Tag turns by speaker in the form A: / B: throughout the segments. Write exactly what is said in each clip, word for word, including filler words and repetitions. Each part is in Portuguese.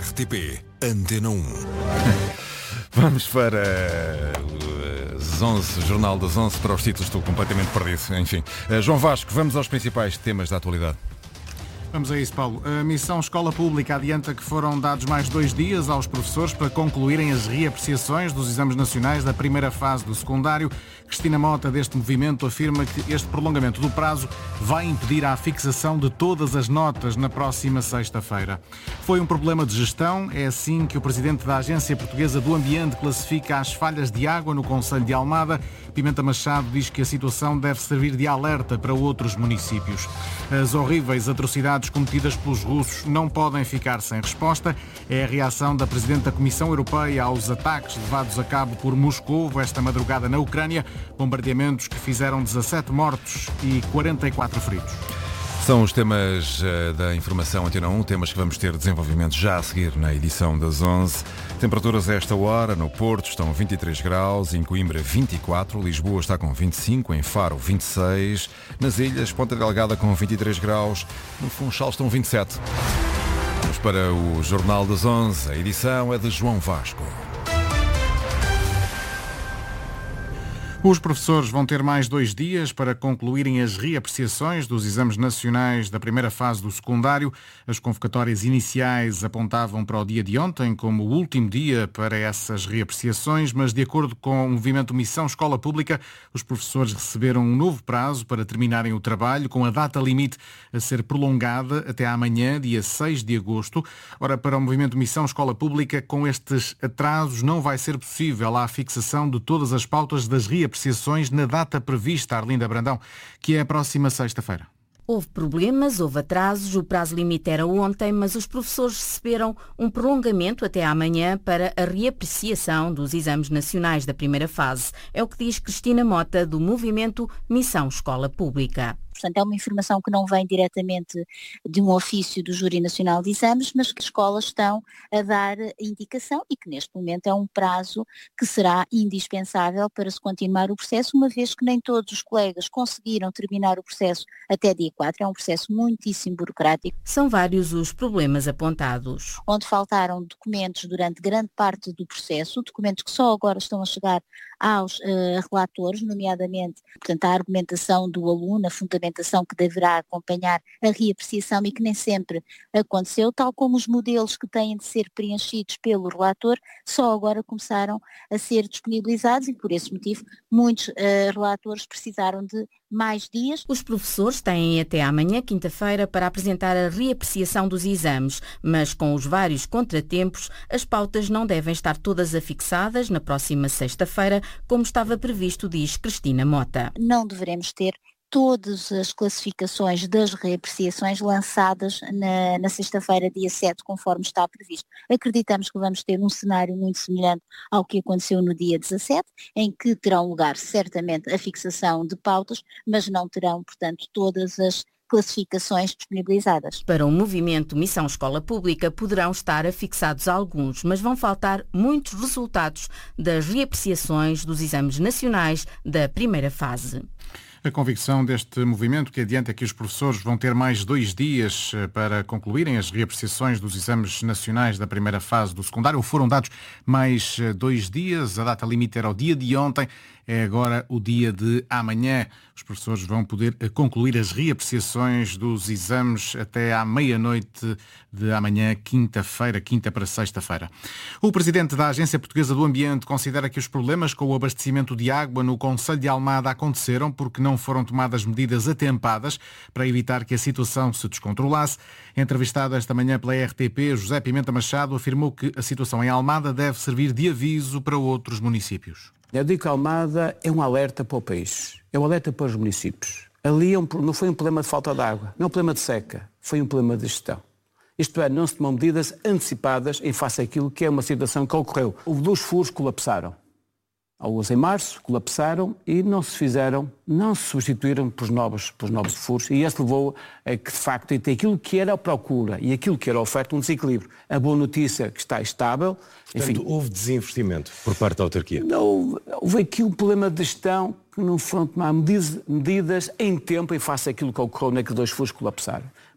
A: R T P Antena um.
B: Vamos para as onze, Jornal das onze, para os títulos, estou completamente perdido. Enfim, João Vasco, vamos aos principais temas da atualidade.
C: Vamos a isso, Paulo. A missão Escola Pública adianta que foram dados mais dois dias aos professores para concluírem as reapreciações dos exames nacionais da primeira fase do secundário. Cristina Mota, deste movimento, afirma que este prolongamento do prazo vai impedir a fixação de todas as notas na próxima sexta-feira. Foi um problema de gestão, é assim que o presidente da Agência Portuguesa do Ambiente classifica as falhas de água no concelho de Almada. Pimenta Machado diz que a situação deve servir de alerta para outros municípios. As horríveis atrocidades cometidas pelos russos não podem ficar sem resposta. É a reação da Presidente da Comissão Europeia aos ataques levados a cabo por Moscou esta madrugada na Ucrânia, bombardeamentos que fizeram dezassete mortos e quarenta e quatro feridos.
B: São os temas uh, da Informação Antena um, temas que vamos ter desenvolvimento já a seguir na edição das onze. Temperaturas a esta hora, no Porto estão vinte e três graus, em Coimbra vinte e quatro, Lisboa está com vinte e cinco, em Faro vinte e seis, nas Ilhas, Ponta Delgada com vinte e três graus, no Funchal estão vinte e sete. Vamos para o Jornal das onze, a edição é de João Vasco.
C: Os professores vão ter mais dois dias para concluírem as reapreciações dos exames nacionais da primeira fase do secundário. As convocatórias iniciais apontavam para o dia de ontem como o último dia para essas reapreciações, mas de acordo com o movimento Missão Escola Pública, os professores receberam um novo prazo para terminarem o trabalho, com a data limite a ser prolongada até amanhã, dia seis de agosto. Ora, para o movimento Missão Escola Pública, com estes atrasos não vai ser possível a fixação de todas as pautas das reapreciações apreciações na data prevista, Arlinda Brandão, que é a próxima sexta-feira.
D: Houve problemas, houve atrasos, o prazo limite era ontem, mas os professores receberam um prolongamento até amanhã para a reapreciação dos exames nacionais da primeira fase. É o que diz Cristina Mota, do movimento Missão Escola Pública.
E: Portanto, é uma informação que não vem diretamente de um ofício do Júri Nacional de Exames, mas que as escolas estão a dar indicação e que neste momento é um prazo que será indispensável para se continuar o processo, uma vez que nem todos os colegas conseguiram terminar o processo até dia quatro. É um processo muitíssimo burocrático.
D: São vários os problemas apontados.
E: Onde faltaram documentos durante grande parte do processo, documentos que só agora estão a chegar aos uh, relatores, nomeadamente, portanto, a argumentação do aluno, a fundamentação que deverá acompanhar a reapreciação e que nem sempre aconteceu, tal como os modelos que têm de ser preenchidos pelo relator, só agora começaram a ser disponibilizados e, por esse motivo, muitos uh, relatores precisaram de mais dias.
D: Os professores têm até amanhã, quinta-feira, para apresentar a reapreciação dos exames, mas com os vários contratempos, as pautas não devem estar todas afixadas na próxima sexta-feira, como estava previsto, diz Cristina Mota.
E: Não deveremos ter todas as classificações das reapreciações lançadas na, na sexta-feira, dia sete, conforme está previsto. Acreditamos que vamos ter um cenário muito semelhante ao que aconteceu no dia dezassete, em que terão lugar certamente a fixação de pautas, mas não terão, portanto, todas as classificações disponibilizadas.
D: Para o movimento Missão Escola Pública poderão estar afixados alguns, mas vão faltar muitos resultados das reapreciações dos exames nacionais da primeira fase.
C: A convicção deste movimento que adianta que os professores vão ter mais dois dias para concluírem as reapreciações dos exames nacionais da primeira fase do secundário. Foram dados mais dois dias, a data limite era o dia de ontem, é agora o dia de amanhã. Os professores vão poder concluir as reapreciações dos exames até à meia-noite de amanhã, quinta-feira, quinta para sexta-feira. O presidente da Agência Portuguesa do Ambiente considera que os problemas com o abastecimento de água no concelho de Almada aconteceram porque não foram tomadas medidas atempadas para evitar que a situação se descontrolasse. Entrevistado esta manhã pela R T P, José Pimenta Machado afirmou que a situação em Almada deve servir de aviso para outros municípios.
F: Eu digo que Almada é um alerta para o país, é um alerta para os municípios. Ali é um, não foi um problema de falta de água, não é um problema de seca, foi um problema de gestão. Isto é, não se tomam medidas antecipadas em face àquilo que é uma situação que ocorreu. Houve dois furos que colapsaram. Alguns em março colapsaram e não se fizeram, não se substituíram por novos, por novos furos. E isso levou a que, de facto, entre aquilo que era a procura e aquilo que era a oferta, um desequilíbrio. A boa notícia é que está estável.
G: Portanto,
F: enfim,
G: houve desinvestimento por parte da autarquia?
F: Não, houve, houve aqui um problema de gestão que não foram tomar medidas, medidas em tempo em face àquilo que ocorreu naqueles dois furos que colapsaram.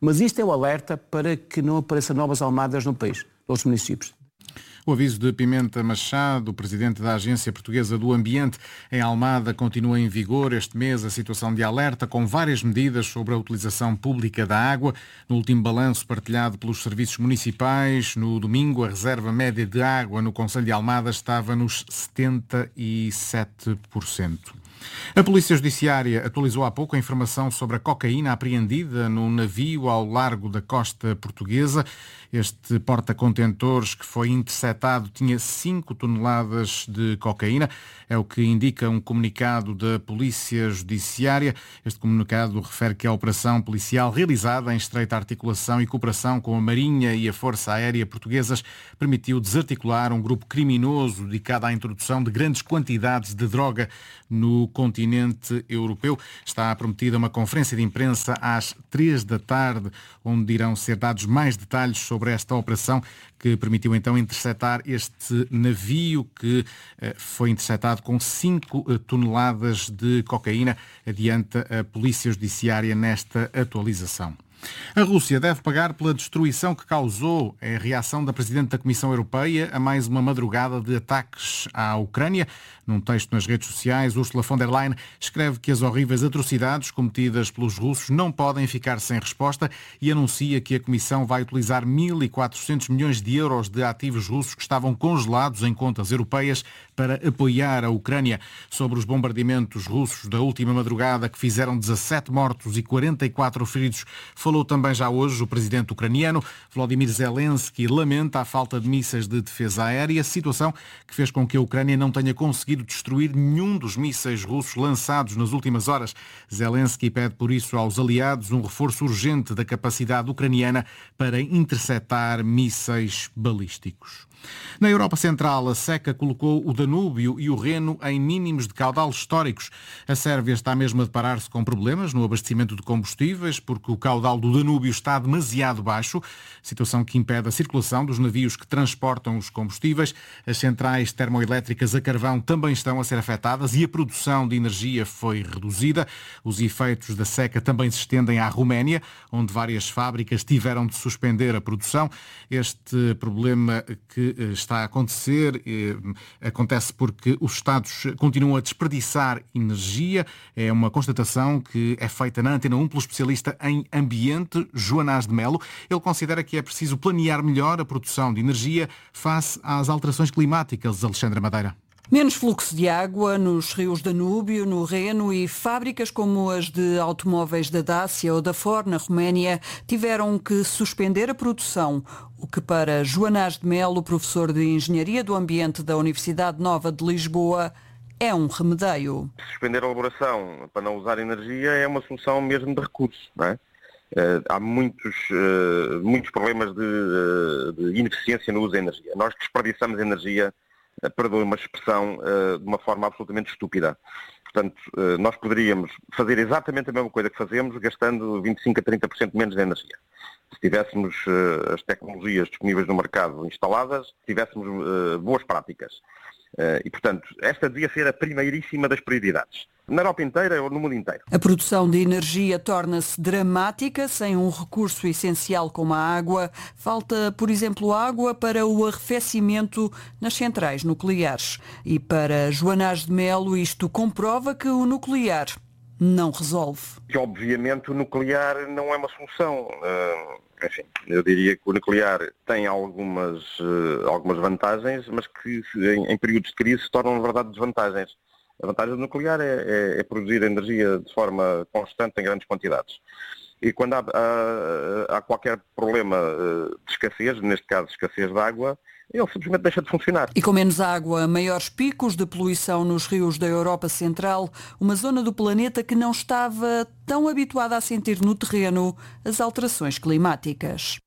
F: Mas isto é o alerta para que não apareçam novas almadas no país, nos municípios.
C: O aviso de Pimenta Machado, presidente da Agência Portuguesa do Ambiente, em Almada, continua em vigor este mês a situação de alerta, com várias medidas sobre a utilização pública da água. No último balanço partilhado pelos serviços municipais, no domingo, a reserva média de água no concelho de Almada estava nos setenta e sete por cento. A Polícia Judiciária atualizou há pouco a informação sobre a cocaína apreendida num navio ao largo da costa portuguesa. Este porta-contentores que foi interceptado tinha cinco toneladas de cocaína. É o que indica um comunicado da Polícia Judiciária. Este comunicado refere que a operação policial realizada em estreita articulação e cooperação com a Marinha e a Força Aérea Portuguesas permitiu desarticular um grupo criminoso dedicado à introdução de grandes quantidades de droga no continente europeu. Está prometida uma conferência de imprensa às três da tarde, onde irão ser dados mais detalhes sobre esta operação que permitiu então interceptar este navio que eh, foi interceptado com cinco toneladas de cocaína, adianta a Polícia Judiciária nesta atualização. A Rússia deve pagar pela destruição que causou a reação da Presidente da Comissão Europeia a mais uma madrugada de ataques à Ucrânia. Num texto nas redes sociais, Ursula von der Leyen escreve que as horríveis atrocidades cometidas pelos russos não podem ficar sem resposta e anuncia que a Comissão vai utilizar mil e quatrocentos milhões de euros de ativos russos que estavam congelados em contas europeias para apoiar a Ucrânia. Sobre os bombardeamentos russos da última madrugada, que fizeram dezassete mortos e quarenta e quatro feridos, falou também já hoje o presidente ucraniano. Volodymyr Zelensky lamenta a falta de mísseis de defesa aérea, situação que fez com que a Ucrânia não tenha conseguido destruir nenhum dos mísseis russos lançados nas últimas horas. Zelensky pede por isso aos aliados um reforço urgente da capacidade ucraniana para interceptar mísseis balísticos. Na Europa Central, a seca colocou o Danúbio e o Reno em mínimos de caudal históricos. A Sérvia está mesmo a deparar-se com problemas no abastecimento de combustíveis, porque o caudal do Danúbio está demasiado baixo, situação que impede a circulação dos navios que transportam os combustíveis. As centrais termoelétricas a carvão também estão a ser afetadas e a produção de energia foi reduzida. Os efeitos da seca também se estendem à Roménia, onde várias fábricas tiveram de suspender a produção. Este problema que está a acontecer acontece porque os Estados continuam a desperdiçar energia. É uma constatação que é feita na Antena um pelo especialista em ambiente, Joanás de Melo. Ele considera que é preciso planear melhor a produção de energia face às alterações climáticas. Alexandra Madeira.
H: Menos fluxo de água nos rios Danúbio, no Reno, e fábricas como as de automóveis da Dacia ou da Ford na Roménia tiveram que suspender a produção, o que para Joanás de Melo, professor de Engenharia do Ambiente da Universidade Nova de Lisboa, é um remedeio.
I: Suspender a elaboração para não usar energia é uma solução mesmo de recursos, não é? Uh, há muitos, uh, muitos problemas de, uh, de ineficiência no uso da energia. Nós desperdiçamos energia, uh, perdoe uma expressão, uh, de uma forma absolutamente estúpida. Portanto, uh, nós poderíamos fazer exatamente a mesma coisa que fazemos, gastando vinte e cinco a trinta por cento menos de energia. Se tivéssemos uh, as tecnologias disponíveis no mercado instaladas, se tivéssemos uh, boas práticas. Uh, e, portanto, esta devia ser a primeiríssima das prioridades. Na Europa inteira ou no mundo inteiro.
H: A produção de energia torna-se dramática sem um recurso essencial como a água. Falta, por exemplo, água para o arrefecimento nas centrais nucleares. E para Joanás de Melo, isto comprova que o nuclear não resolve.
I: Obviamente o nuclear não é uma solução. Uh... Enfim, eu diria que o nuclear tem algumas, uh, algumas vantagens, mas que em, em períodos de crise se tornam, na verdade, desvantagens. A vantagem do nuclear é, é, é produzir energia de forma constante em grandes quantidades. E quando há, há, há qualquer problema uh, de escassez, neste caso escassez de água, ele simplesmente deixa de funcionar.
H: E com menos água, maiores picos de poluição nos rios da Europa Central, uma zona do planeta que não estava tão habituada a sentir no terreno as alterações climáticas.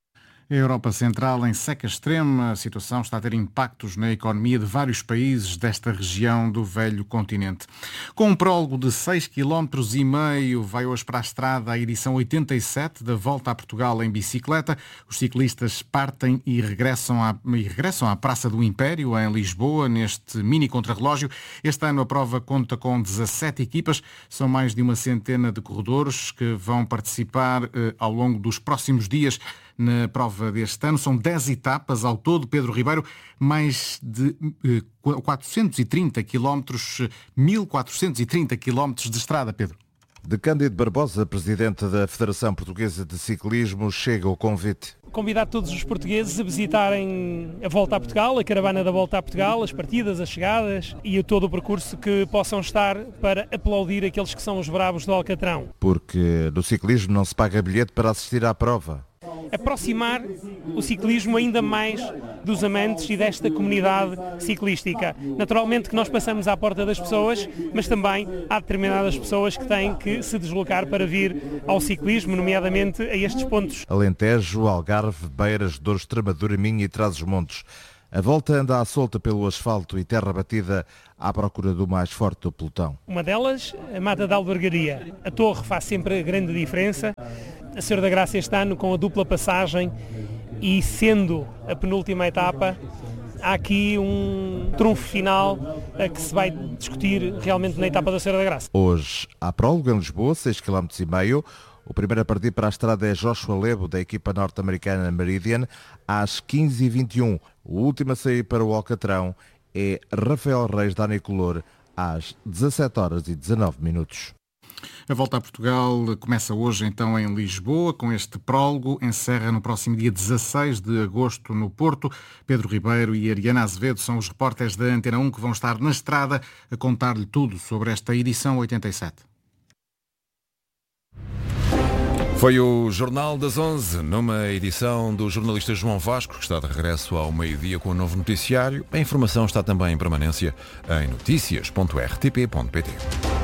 C: A Europa Central em seca extrema, a situação está a ter impactos na economia de vários países desta região do velho continente. Com um prólogo de seis vírgula cinco quilómetros, vai hoje para a estrada a edição oitenta e sete da Volta a Portugal em bicicleta. Os ciclistas partem e regressam à, e regressam à Praça do Império, em Lisboa, neste mini contrarrelógio. Este ano a prova conta com dezassete equipas, são mais de uma centena de corredores que vão participar eh, ao longo dos próximos dias. Na prova deste ano são dez etapas ao todo. Pedro Ribeiro, mais de eh, quatrocentos e trinta quilómetros, mil quatrocentos e trinta quilómetros de estrada, Pedro.
J: De Cândido Barbosa, presidente da Federação Portuguesa de Ciclismo, chega o convite.
K: Convidar todos os portugueses a visitarem a Volta a Portugal, a caravana da Volta a Portugal, as partidas, as chegadas e todo o percurso que possam estar para aplaudir aqueles que são os bravos do Alcatrão.
J: Porque no ciclismo não se paga bilhete para assistir à prova.
K: Aproximar o ciclismo ainda mais dos amantes e desta comunidade ciclística. Naturalmente que nós passamos à porta das pessoas, mas também há determinadas pessoas que têm que se deslocar para vir ao ciclismo, nomeadamente a estes pontos.
J: Alentejo, Algarve, Beiras, Douro, Extremadura, Minho e Trás-os-Montes. A volta anda à solta pelo asfalto e terra batida à procura do mais forte do pelotão.
K: Uma delas, a Mata da Albergaria. A Torre faz sempre grande diferença. A Senhora da Graça este ano com a dupla passagem e sendo a penúltima etapa, há aqui um trunfo final a que se vai discutir realmente na etapa da Senhora da Graça.
J: Hoje há prólogo em Lisboa, seis vírgula cinco quilómetros. O primeiro a partir para a estrada é Joshua Lebo, da equipa norte-americana Meridian, às quinze e vinte e um. O último a sair para o Alcatrão é Rafael Reis da Anicolor, às dezassete horas e dezanove minutos.
C: A Volta a Portugal começa hoje então em Lisboa, com este prólogo, encerra no próximo dia dezasseis de agosto no Porto. Pedro Ribeiro e Ariana Azevedo são os repórteres da Antena um que vão estar na estrada a contar-lhe tudo sobre esta edição oitenta e sete.
B: Foi o Jornal das onze, numa edição do jornalista João Vasco, que está de regresso ao meio-dia com o novo noticiário. A informação está também em permanência em notícias ponto r t p ponto p t.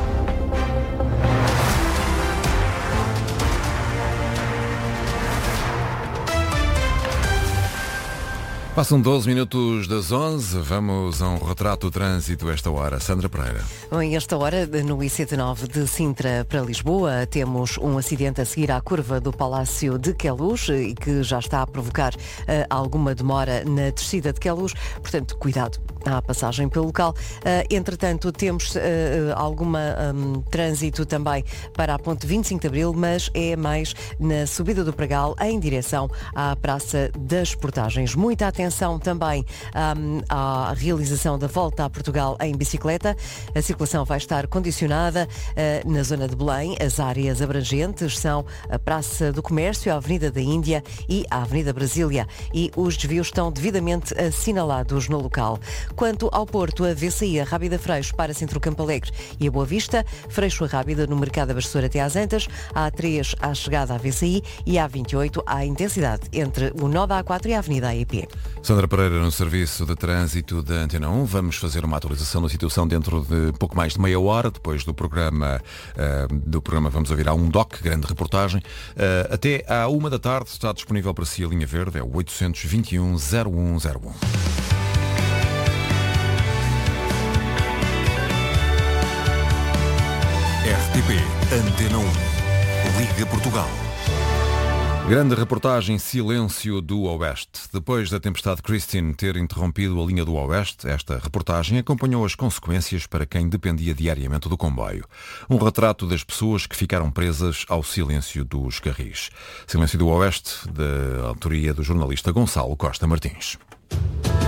B: Passam doze minutos das onze, vamos a um retrato do trânsito esta hora. Sandra Pereira.
L: Bom, esta hora, no I C T nove de Sintra para Lisboa, temos um acidente a seguir à curva do Palácio de Queluz e que já está a provocar uh, alguma demora na descida de Queluz, portanto, cuidado à passagem pelo local. Uh, entretanto, temos uh, alguma um, trânsito também para a ponte vinte e cinco de Abril, mas é mais na subida do Pragal em direção à Praça das Portagens. Muita atenção também um, à realização da Volta a Portugal em bicicleta. A circulação vai estar condicionada uh, na zona de Belém. As áreas abrangentes são a Praça do Comércio, a Avenida da Índia e a Avenida Brasília. E os desvios estão devidamente assinalados no local. Quanto ao Porto, a V C I, a Rábida Freixo para Centro Campo Alegre e a Boa Vista, Freixo a Rábida no Mercado Abastecedor até às Antas, a A três à chegada à V C I e a A vinte e oito à intensidade entre o nó da A quatro e a Avenida A E P.
B: Sandra Pereira, no Serviço de Trânsito da Antena um. Vamos fazer uma atualização da situação dentro de pouco mais de meia hora. Depois do programa, uh, do programa vamos ouvir a um doc, grande reportagem. Uh, até à uma da tarde está disponível para si a linha verde, é o oito dois um, zero um zero um.
A: R T P Antena um. Liga Portugal.
B: Grande reportagem Silêncio do Oeste. Depois da tempestade Christine ter interrompido a linha do Oeste, esta reportagem acompanhou as consequências para quem dependia diariamente do comboio. Um retrato das pessoas que ficaram presas ao silêncio dos carris. Silêncio do Oeste, da autoria do jornalista Gonçalo Costa Martins.